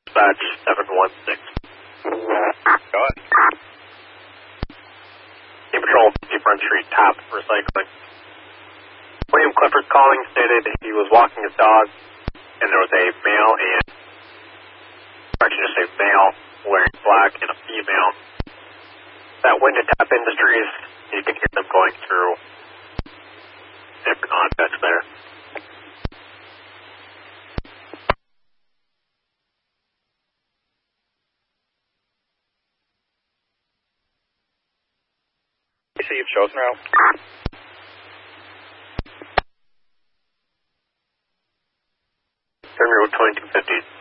Dispatch 716. Go ahead. Team Patrol, 50 Front Street, Top Recycling. William Clifford calling stated he was walking his dog, and there was a male and, or I should just say male, wearing black, and a female. That went to Tap Industries. You can hear them going through different objects there. You see you've chosen route. Turn route 2250.